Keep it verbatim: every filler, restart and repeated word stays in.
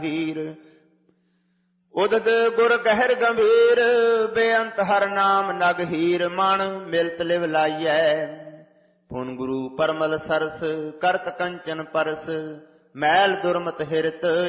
ਹੀਰ ਉਦਦ ਗੁਰ ਗਹਿਰ ਗੰਭੀਰ ਬੇਅੰਤ ਹਰ ਨਾਮ ਨਗ ਹੀਰ ਮਨ ਮਿਲਤ ਲਿਵ ਲਾਈਐ ਪੁਨ ਗੁਰੂ ਪਰਮਲ ਸਰਸ ਕਰਤ ਕੰਚਨ ਪਰਸ ਮੈਲ ਦੁਰਮਤ ਹਿਰਤ